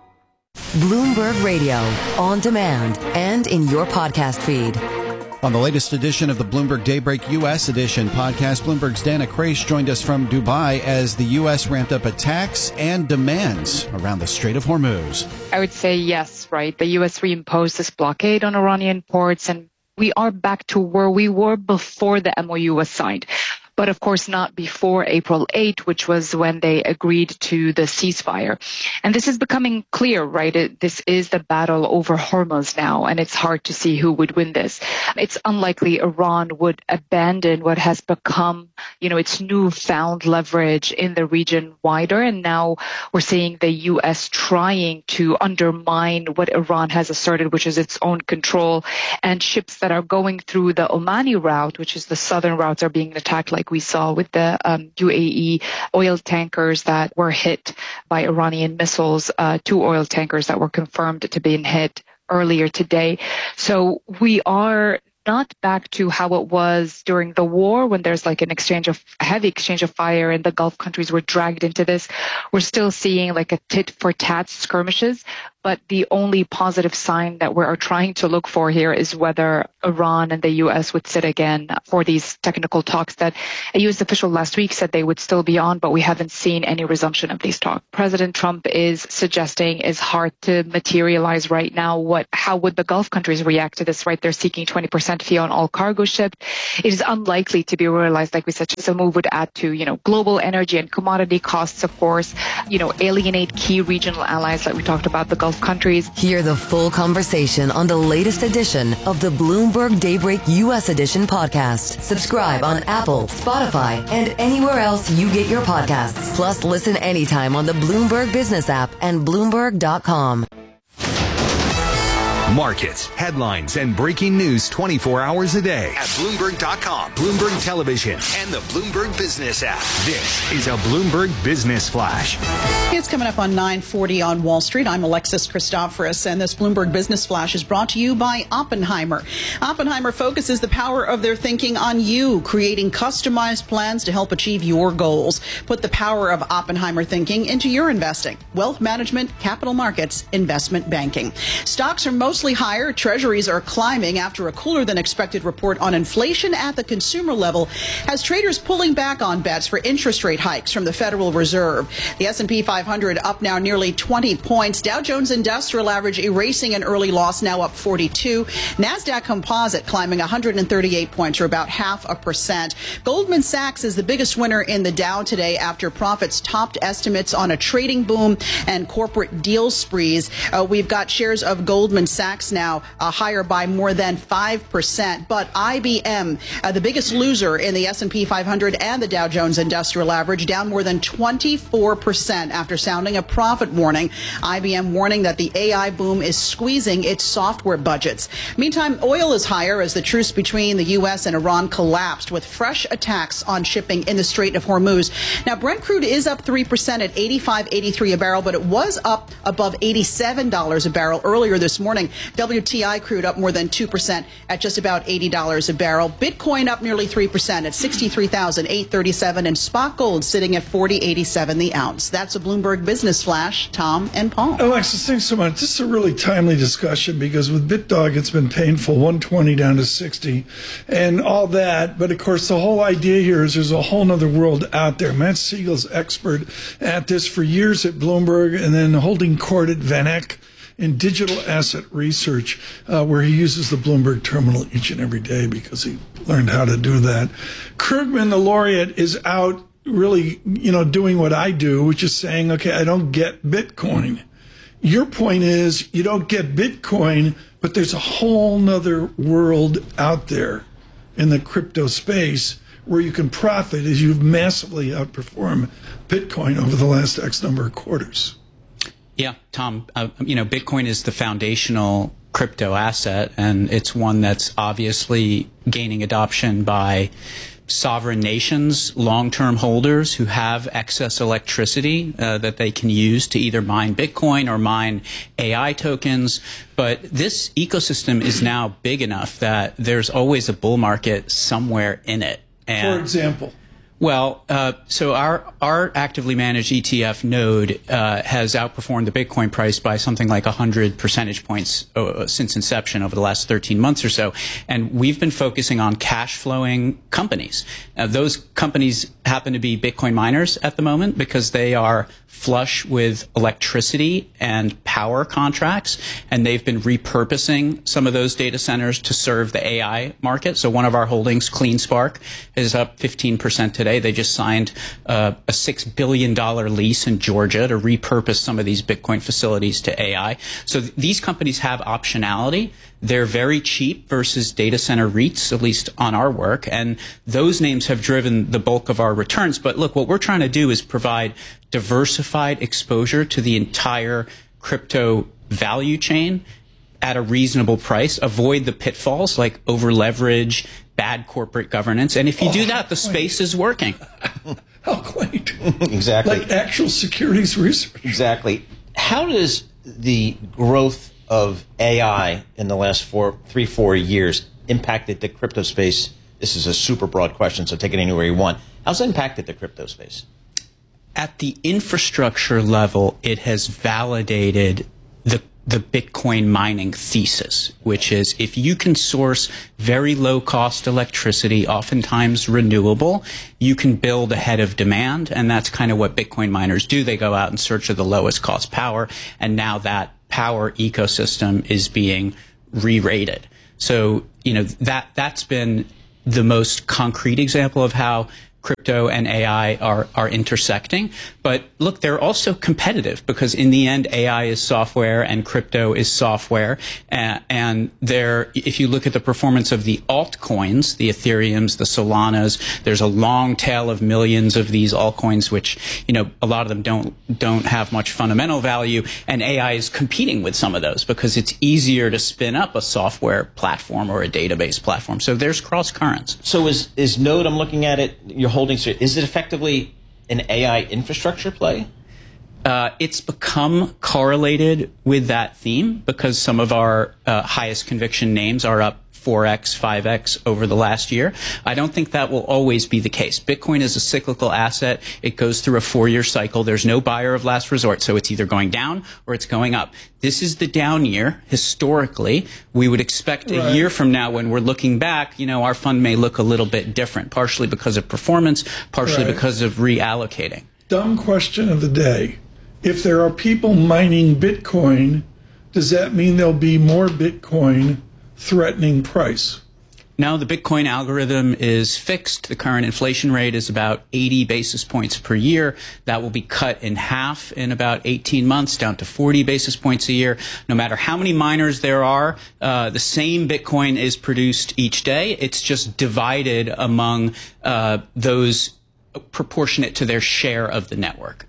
Bloomberg Radio, on demand and in your podcast feed.
On the latest edition of the Bloomberg Daybreak U S Edition podcast, Bloomberg's Dana Kraish joined us from Dubai as the U S ramped up attacks and demands around the Strait of Hormuz.
I would say yes, right? The U S reimposed this blockade on Iranian ports, and we are back to where we were before the M O U was signed. But of course not before April eighth, which was when they agreed to the ceasefire. And this is becoming clear, right? It, this is the battle over Hormuz now, and it's hard to see who would win this. It's unlikely Iran would abandon what has become, you know, its newfound leverage in the region wider. And now we're seeing the U S trying to undermine what Iran has asserted, which is its own control. And ships that are going through the Omani route, which is the southern routes, are being attacked, like we saw with the um, U A E oil tankers that were hit by Iranian missiles, uh, two oil tankers that were confirmed to be hit earlier today. So we are not back to how it was during the war, when there's like an exchange of heavy exchange of fire and the Gulf countries were dragged into this. We're still seeing like a tit for tat skirmishes. But the only positive sign that we are trying to look for here is whether Iran and the U S would sit again for these technical talks that a U S official last week said they would still be on, but we haven't seen any resumption of these talks. President Trump is suggesting is hard to materialize right now. What, how would the Gulf countries react to this, right? They're seeking twenty percent fee on all cargo ships. It is unlikely to be realized, like we said. So a move would add to, you know, global energy and commodity costs, of course, you know, alienate key regional allies like we talked about, the Gulf developed countries.
Hear the full conversation on the latest edition of the Bloomberg Daybreak U S Edition podcast. Subscribe on Apple, Spotify, and anywhere else you get your podcasts. Plus, listen anytime on the Bloomberg Business app and Bloomberg dot com.
Markets, headlines, and breaking news twenty-four hours a day at Bloomberg dot com, Bloomberg Television, and the Bloomberg Business app. This is a Bloomberg Business Flash.
It's coming up on nine forty on Wall Street. I'm Alexis Christoforous, and this Bloomberg Business Flash is brought to you by Oppenheimer. Oppenheimer focuses the power of their thinking on you, creating customized plans to help achieve your goals. Put the power of Oppenheimer thinking into your investing. Wealth management, capital markets, investment banking. Stocks are mostly higher. Treasuries are climbing after a cooler than expected report on inflation at the consumer level has traders pulling back on bets for interest rate hikes from the Federal Reserve. The S and P five hundred up now nearly twenty points. Dow Jones Industrial Average erasing an early loss, now up forty-two. NASDAQ Composite climbing one hundred thirty-eight points, or about half a percent. Goldman Sachs is the biggest winner in the Dow today after profits topped estimates on a trading boom and corporate deal sprees. Uh, we've got shares of Goldman Sachs now uh, higher by more than five percent. But I B M, uh, the biggest loser in the S and P five hundred and the Dow Jones Industrial Average, down more than twenty-four percent after sounding a profit warning. I B M warning that the A I boom is squeezing its software budgets. Meantime, oil is higher as the truce between the U S and Iran collapsed with fresh attacks on shipping in the Strait of Hormuz. Now, Brent crude is up three percent at eighty-five eighty-three a barrel, but it was up above eighty-seven dollars a barrel earlier this morning. W T I crude up more than two percent at just about eighty dollars a barrel. Bitcoin up nearly three percent at sixty-three thousand eight hundred thirty-seven, and spot gold sitting at forty eighty-seven the ounce. That's a Bloomberg Business Flash. Tom and Paul.
Alexis, thanks so much. This is a really timely discussion because with BitDog, it's been painful, one twenty down to sixty and all that. But of course, the whole idea here is there's a whole other world out there. Matt Siegel's expert at this for years at Bloomberg and then holding court at Van Eck in digital asset research, uh, where he uses the Bloomberg terminal each and every day because he learned how to do that. Krugman, the laureate, is out really, you know, doing what I do, which is saying, okay, I don't get Bitcoin. Your point is you don't get Bitcoin, but there's a whole nother world out there in the crypto space where you can profit as you've massively outperformed Bitcoin over the last X number of quarters.
Yeah, Tom, uh, you know, Bitcoin is the foundational crypto asset, and it's one that's obviously gaining adoption by sovereign nations, long-term holders who have excess electricity uh, that they can use to either mine Bitcoin or mine A I tokens. But this ecosystem is now big enough that there's always a bull market somewhere in it. And,
for example?
Well, uh, so our our actively managed E T F node uh, has outperformed the Bitcoin price by something like one hundred percentage points uh, since inception over the last thirteen months or so. And we've been focusing on cash flowing companies. Uh, those companies happen to be Bitcoin miners at the moment because they are flush with electricity and power contracts, and they've been repurposing some of those data centers to serve the A I market. So one of our holdings, CleanSpark, is up fifteen percent today. They just signed uh, a six billion dollars lease in Georgia to repurpose some of these Bitcoin facilities to A I. So th- these companies have optionality. They're very cheap versus data center REITs, at least on our work, and those names have driven the bulk of our returns. But look, what we're trying to do is provide diversified exposure to the entire crypto value chain at a reasonable price, avoid the pitfalls like over leverage, bad corporate governance. And if you oh, do that, the space is working.
How quaint.
Exactly.
Like actual securities research.
Exactly. How does the growth of A I in the last four, three, four years impacted the crypto space? This is a super broad question, so take it anywhere you want. How's it impacted the crypto space?
At the infrastructure level, it has validated the the Bitcoin mining thesis, which is if you can source very low cost electricity, oftentimes renewable, you can build ahead of demand. And that's kind of what Bitcoin miners do. They go out in search of the lowest cost power. And now that power ecosystem is being re-rated. So, you know, that, that's been the most concrete example of how crypto and A I are, are intersecting. But look, they're also competitive because in the end, A I is software and crypto is software. Uh, and they're, if you look at the performance of the altcoins, the Ethereums, the Solanas, there's a long tail of millions of these altcoins, which, you know, a lot of them don't, don't have much fundamental value. And A I is competing with some of those because it's easier to spin up a software platform or a database platform. So there's cross currents.
So is, is Node, I'm looking at it, you're holding, is it effectively an A I infrastructure play?
Uh, it's become correlated with that theme because some of our uh, highest conviction names are up four X, five X over the last year. I don't think that will always be the case. Bitcoin is a cyclical asset. It goes through a four-year cycle. There's no buyer of last resort, so it's either going down or it's going up. This is the down year. Historically, we would expect a
Right.
year from now when we're looking back, you know, our fund may look a little bit different, partially because of performance, partially
Right.
because of reallocating.
Dumb question of the day. If there are people mining Bitcoin, does that mean there'll be more Bitcoin threatening price?
No, the Bitcoin algorithm is fixed. The current inflation rate is about eighty basis points per year. That will be cut in half in about eighteen months, down to forty basis points a year. No matter how many miners there are, uh, the same Bitcoin is produced each day. It's just divided among uh, those proportionate to their share of the network.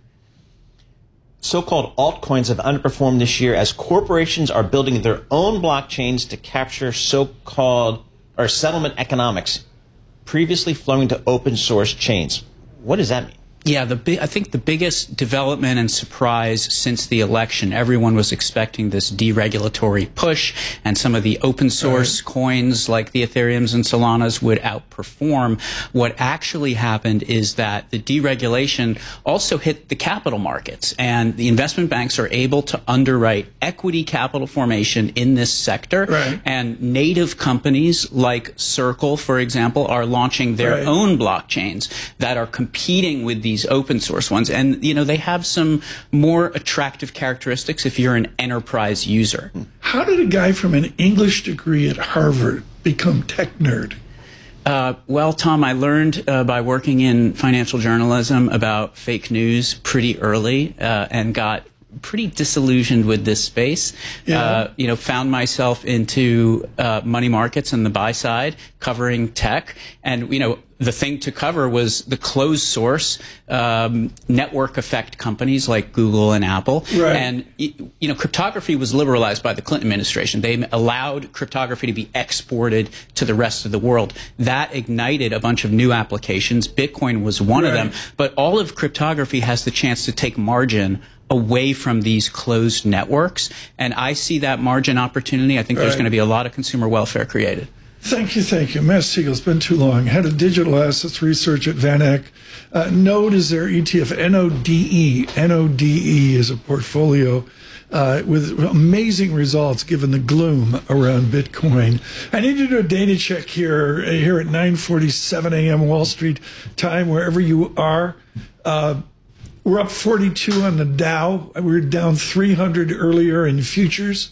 So-called altcoins have underperformed this year as corporations are building their own blockchains to capture so-called or settlement economics previously flowing to open source chains. What does that mean?
Yeah, the big, I think the biggest development and surprise since the election, everyone was expecting this deregulatory push, and some of the open source right. coins like the Ethereums and Solanas would outperform. What actually happened is that the deregulation also hit the capital markets, and the investment banks are able to underwrite equity capital formation in this sector.
Right.
And native companies like Circle, for example, are launching their
right.
own blockchains that are competing with these open source ones. And, you know, they have some more attractive characteristics if you're an enterprise user.
How did a guy from an English degree at Harvard become tech nerd?
Uh, well, Tom, I learned uh, by working in financial journalism about fake news pretty early uh, and got pretty disillusioned with this space.
Yeah.
Uh, you know, found myself into uh, money markets and the buy side, covering tech. And, you know, the thing to cover was the closed source um, network effect companies like Google and Apple.
Right.
And, you know, cryptography was liberalized by the Clinton administration. They allowed cryptography to be exported to the rest of the world. That ignited a bunch of new applications. Bitcoin was one
right.
of them. But all of cryptography has the chance to take margin away from these closed networks. And I see that margin opportunity. I think
right.
there's going to be a lot of consumer welfare created.
Thank you, thank you. Matt Siegel, it's been too long. Head of Digital Assets Research at Van Eck. Uh, Node is their E T F, N O D E. N O D E is a portfolio uh, with amazing results given the gloom around Bitcoin. I need to do a data check here, uh, here at nine forty-seven a m Wall Street time, wherever you are. Uh, we're up forty-two on the Dow. We were down three hundred earlier in futures.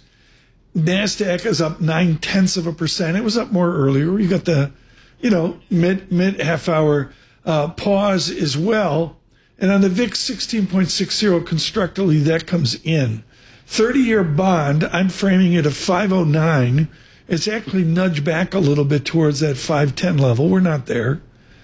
NASDAQ is up nine tenths of a percent. It was up more earlier. You got the, you know, mid mid half hour uh, pause as well. And on the V I X sixteen point six zero constructively, that comes in. thirty year bond, I'm framing it at five oh nine. It's actually nudged back a little bit towards that five ten level. We're not there.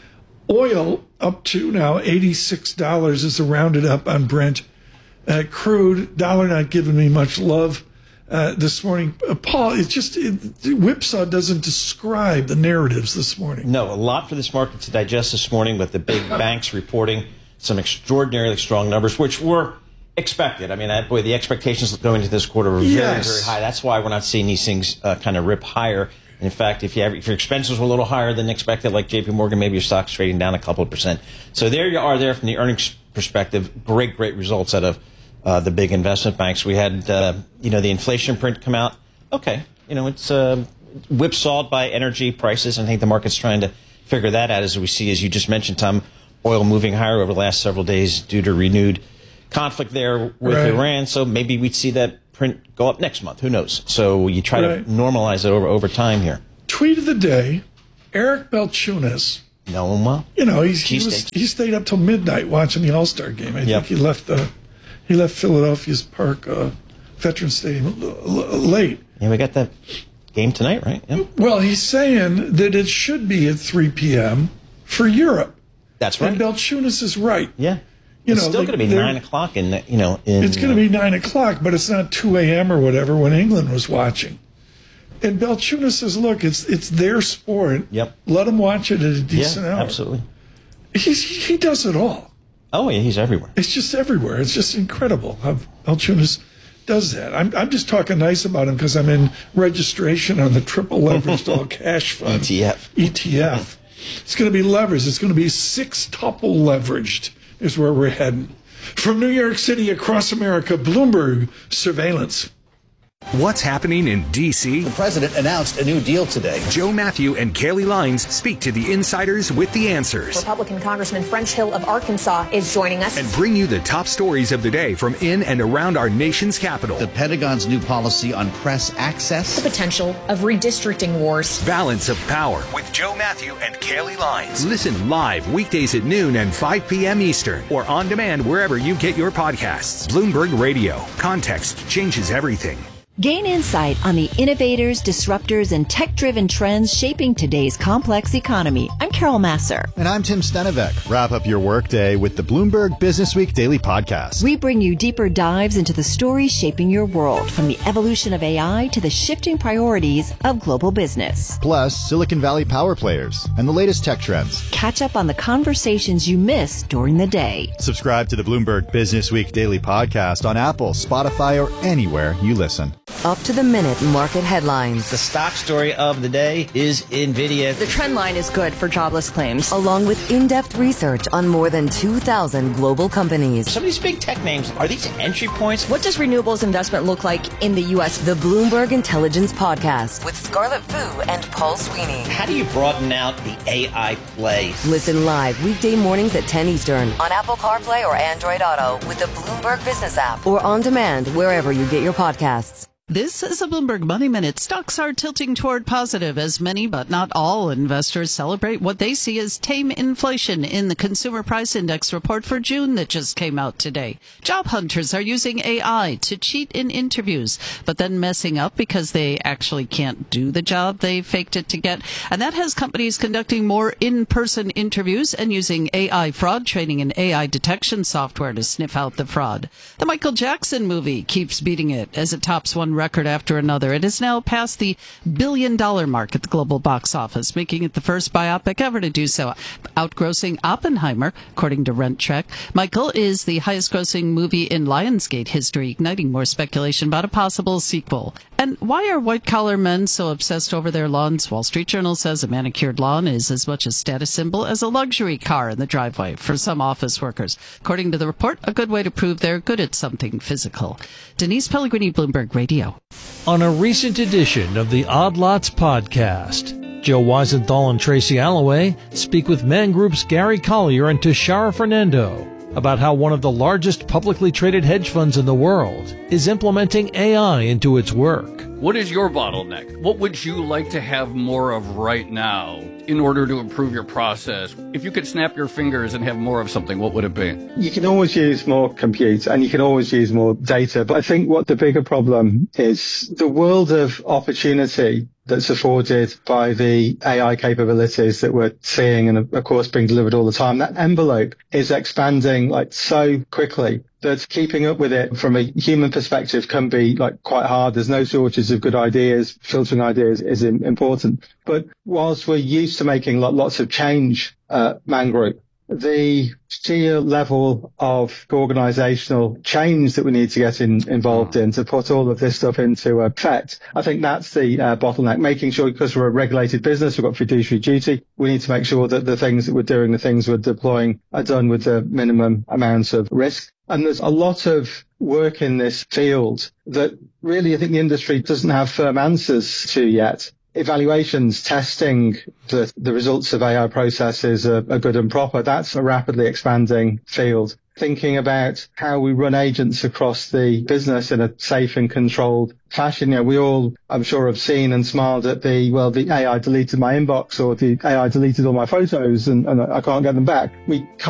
Oil up to now eighty-six dollars is a rounded up on Brent. Uh, crude, dollar not giving me much love. Uh, this morning, uh, Paul, it's just it, whipsaw doesn't describe the narratives this morning.
No, a lot for this market to digest this morning with the big banks reporting some extraordinarily strong numbers, which were expected. I mean, that, boy, the expectations going into this quarter were very,
yes.
very high. That's why we're not seeing these things uh, kind of rip higher. In fact, if you have, if your expenses were a little higher than expected, like J P Morgan, maybe your stock's trading down a couple of percent. So there you are there from the earnings perspective. Great, great results out of Uh, the big investment banks. We had, uh, you know, the inflation print come out. Okay, you know, it's uh, whipsawed by energy prices, and I think the market's trying to figure that out as we see, as you just mentioned, Tom, oil moving higher over the last several days due to renewed conflict there with
right.
Iran. So maybe we'd see that print go up next month. Who knows? So you try
right.
to normalize it over, over time here.
Tweet of the day, Eric Balchunas
Know him well.
You know, he's, he, was, he stayed up till midnight watching the All-Star game. I
Yep.
think he left the he left Philadelphia's Park uh, Veterans Stadium l- l- late.
Yeah, we got that game tonight, right? Yep.
Well, he's saying that it should be at three p.m. for Europe.
That's right.
And Balchunas is right.
Yeah.
You
It's
know,
still
they-
going to be
they're-
nine o'clock in, the- you know, in...
It's going to be nine o'clock, but it's not two a.m. or whatever when England was watching. And Balchunas says, look, it's it's their sport.
Yep.
Let them watch it at a decent
yeah,
hour.
absolutely.
He's, he does it all.
Oh, yeah, he's everywhere.
It's just everywhere. It's just incredible how Balchunas does that. I'm, I'm just talking nice about him because I'm in registration on the triple leveraged all cash fund.
E T F.
E T F. It's going to be leveraged. It's going to be six tuple leveraged is where we're heading. From New York City across America, Bloomberg Surveillance.
What's happening in D C?
The president announced a new deal today.
Joe Matthew and Kaylee Lines speak to the insiders with the answers
Republican Congressman French Hill of Arkansas is joining us.
and bring you the top stories of the day from in and around our nation's capital.
The Pentagon's new policy on press access.
The potential of redistricting wars.
Balance of Power with Joe Matthew and Kaylee Lines. Listen live weekdays at noon and five p.m. Eastern or on demand wherever you get your podcasts. Bloomberg Radio. Context changes everything.
Gain insight on the innovators, disruptors, and tech-driven trends shaping today's complex economy. I'm Carol Masser.
And I'm Tim Stenevec. Wrap up your workday with the Bloomberg Businessweek Daily Podcast.
We bring you deeper dives into the stories shaping your world, from the evolution of A I to the shifting priorities of global business.
Plus, Silicon Valley power players and the latest tech trends.
Catch up on the conversations you missed during the day.
Subscribe to the Bloomberg Businessweek Daily Podcast on Apple, Spotify, or anywhere you listen.
Up to the minute market headlines.
The stock story of the day is NVIDIA.
The trend line is good for jobless claims.
Along with in-depth research on more than two thousand global companies.
Some of these big tech names, are these entry points?
What does renewables investment look like in the U S?
The Bloomberg Intelligence Podcast with Scarlett Fu and Paul Sweeney.
How do you broaden out the A I play?
Listen live weekday mornings at ten Eastern on Apple CarPlay or Android Auto with the Bloomberg Business app or on demand wherever you get your podcasts.
This is a Bloomberg Money Minute. Stocks are tilting toward positive as many, but not all, investors celebrate what they see as tame inflation in the Consumer Price Index report for June that just came out today. Job hunters are using A I to cheat in interviews, but then messing up because they actually can't do the job they faked it to get. And that has companies conducting more in-person interviews and using A I fraud training and A I detection software to sniff out the fraud. The Michael Jackson movie keeps beating it as it tops one record after another. It has now passed the billion dollar mark at the global box office, making it the first biopic ever to do so, outgrossing Oppenheimer, according to RentTrek. Michael is the highest grossing movie in Lionsgate history, igniting more speculation about a possible sequel. And why are white collar men so obsessed over their lawns? Wall Street Journal says a manicured lawn is as much a status symbol as a luxury car in the driveway for some office workers. According to the report, a good way to prove they're good at something physical. Denise Pellegrini, Bloomberg Radio.
On a recent edition of the Odd Lots podcast, Joe Weisenthal and Tracy Alloway speak with Man Group's Gary Collier and Tashara Fernando about how one of the largest publicly traded hedge funds in the world is implementing A I into its work.
What is your bottleneck? What would you like to have more of right now in order to improve your process? If you could snap your fingers and have more of something, what would it be?
You can always use more compute and you can always use more data. But I think what the bigger problem is the world of opportunity that's afforded by the A I capabilities that we're seeing and of course being delivered all the time. That envelope is expanding like so quickly that keeping up with it from a human perspective can be like quite hard. There's no shortage of good ideas. Filtering ideas is important. But whilst we're used to making lots of change at Man Group, the sheer level of organizational change that we need to get in, involved in to put all of this stuff into effect, I think that's the uh, bottleneck, making sure, because we're a regulated business, we've got fiduciary duty, we need to make sure that the things that we're doing, the things we're deploying are done with the minimum amounts of risk. And there's a lot of work in this field that really I think the industry doesn't have firm answers to yet. evaluations, testing the, the results of A I processes are, are good and proper. That's a rapidly expanding field. Thinking about how we run agents across the business in a safe and controlled fashion. You know, we all, I'm sure, have seen and smiled at the, well, the A I deleted my inbox or the A I deleted all my photos and, and I can't get them back. We can't